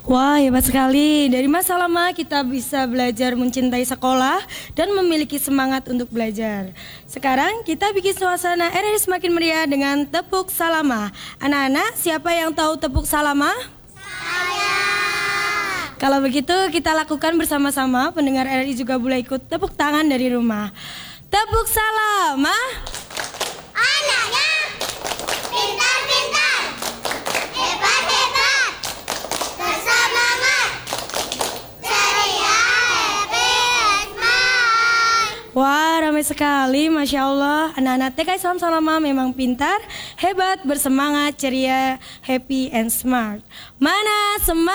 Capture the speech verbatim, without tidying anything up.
Wah, hebat sekali. Dari masa lama kita bisa belajar mencintai sekolah dan memiliki semangat untuk belajar. Sekarang kita bikin suasana R R I semakin meriah dengan tepuk salama. Anak-anak, siapa yang tahu tepuk salama? Saya. Kalau begitu kita lakukan bersama-sama. Pendengar R R I juga boleh ikut tepuk tangan dari rumah. Tepuk salama. Anaknya pintar-pintar, hebat-hebat, bersemangat, ceria, happy, and smart. Wah, ramai sekali, Masya Allah. Anak-anak T K Islam Salama memang pintar, hebat, bersemangat, ceria, happy, and smart. Mana semangat?